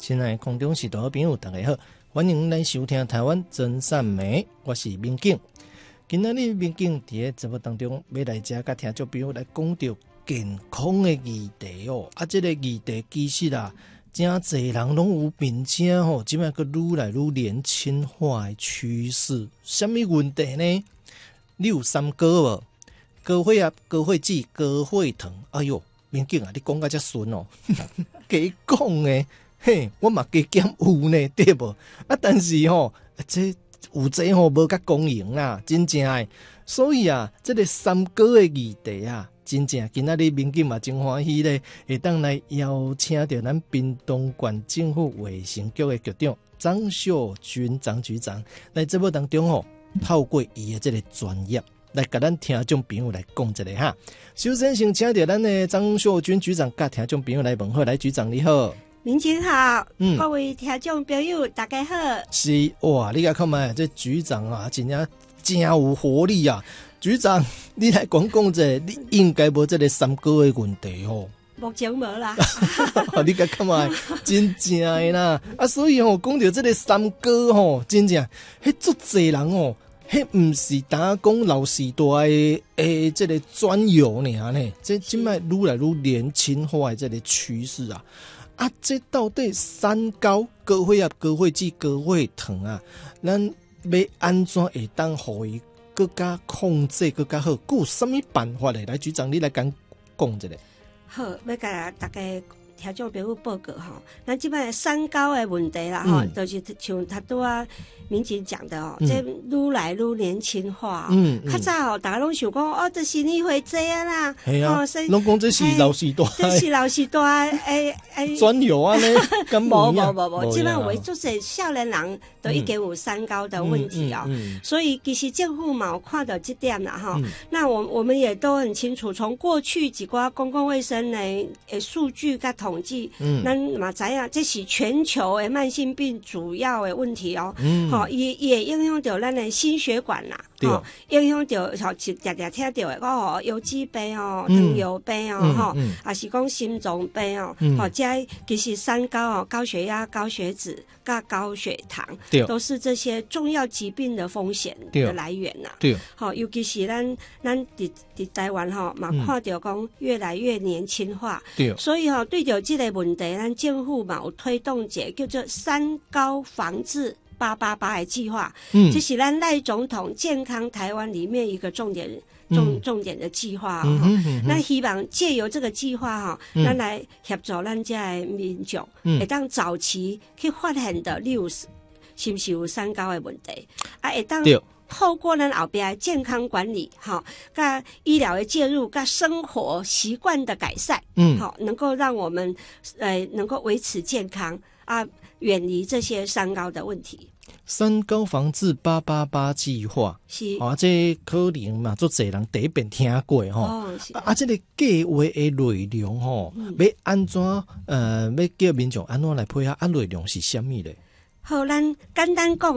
亲爱的空中时代的朋友，大家好，欢迎来收听台湾真善美，我是民警。今仔日民警伫个节目当中，要来遮甲听众朋友来讲到健康的议题哦。这个议题其实真侪人拢有并且即摆个愈来愈年轻化的趋势。什么问题呢？你有三高无？高血压、高血脂、高血糖。哎哟，民警你讲到遮顺哦，加讲的。嘿，我嘛加减有呢，对无？但是这有这无甲公营啦，真正的。所以这个三高的议题真正今仔日民警嘛真欢喜咧，会当来邀请到咱屏东县政府卫生局的局长张秀君张局长来节目当中透过伊的这个专业来甲咱听众朋友来讲一下哈。首先先请到咱的张秀君局长甲听众朋友来问好，来局长你好。 民警好，各位听众朋友大家好。 是哇，你看嘛，这局长真有活力啊！局长，你来讲讲者，你应该无这个三高的问题哦。 目前无啦。 你看嘛，真正的啦所以讲到这个三高真正，迄足侪人迄唔是打讲老时代的这个专有呢，这今摆愈来愈年轻化的这个趋势这到底三高、高血压、高血脂、高血糖咱要安怎会当互伊更加控制更加好？有什么办法呢？来，局长你来讲一下。 好，要甲大家听众朋友报告咱即摆三高的问题啦就是像他拄民警讲的这愈来愈年轻化较早大家拢想讲这是你会这样啦， 拢讲这是老时代， 这是老时代专有呢，根本无，即摆有足侪少年人都已经有三高的问题所以其实政府嘛有看到这点啦那我们也都很清楚，从过去几寡公共卫生的数据甲统计咱嘛知影这是全球的慢性病主要的问题也影响到咱的心血管啦影响到常常听到的游击病糖尿病还是讲心脏病这其实三高高血压、高血脂甲高血糖都是这些重要疾病的风险的来源尤其是咱伫台湾嘛看到讲越来越年轻化所以对着这个问题咱政府嘛有推动一个叫做三高防治888的计划这是咱赖总统健康台湾里面一个重点的计划那希望借由这个计划咱来协助咱这的民众会当早期去发现的你有是不是有三高的问题会当透过咱后边健康管理甲医疗的介入甲生活习惯的改善能够让我们能够维持健康远离这些三高的问题。 三高防治888计划是这可能嘛足侪人第一遍听过这个计划的内容要安怎要叫民众安怎来配合内容是什么咧？ 好，咱简单讲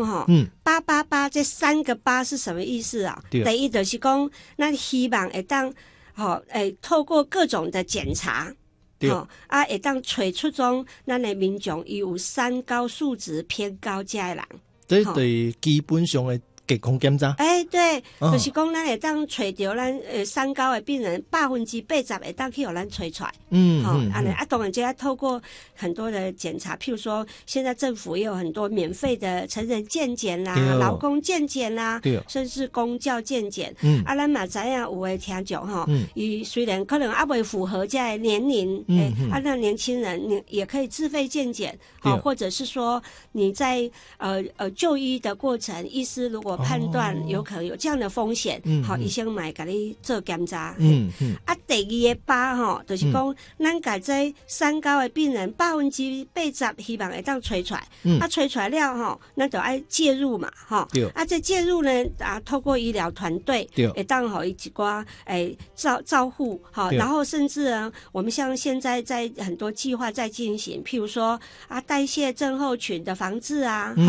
888这三个8是什么意思第一就是讲咱希望会当透过各种的检查会当找出种咱的民众伊有三高数值偏高这的人， 这对基本上的健康检查对就是讲咱会当找到咱三高的病人80%会当去互咱找出来当然这要透过很多的检查，譬如说现在政府也有很多免费的成人健检啦、劳工健检啦，甚至公教健检咱嘛知影有的听众伊虽然可能未符合这的年龄那年轻人也可以自费健检或者是说你在就医的过程，医师如果判断有可能有这样的风险医生嘛会给你做检查第二个8就是讲咱把这三高的病人80%希望会当找出来找出来了咱就要介入嘛这介入呢透过医疗团队会当互伊一寡照护然后甚至我们像现在在很多计划在进行，譬如说代谢症候群的防治